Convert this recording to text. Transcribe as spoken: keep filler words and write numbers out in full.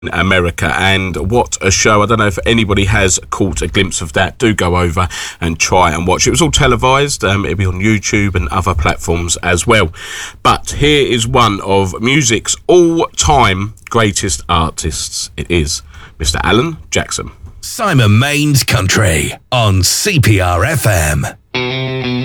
America, and what a show. I don't know if anybody has caught a glimpse of that. Do go over and try and watch. It was all televised. Um, it'll be on YouTube and other platforms as well. But here is one of music's all-time greatest artists. It is Mister Alan Jackson. Simon Main's Country on C P R F M.